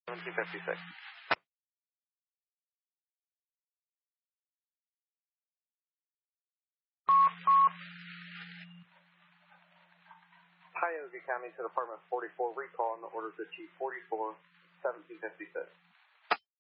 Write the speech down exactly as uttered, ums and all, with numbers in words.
seventeen fifty-six. Tioga County to Department forty-four, recall on the order of the Chief forty-four, seventeen fifty-six.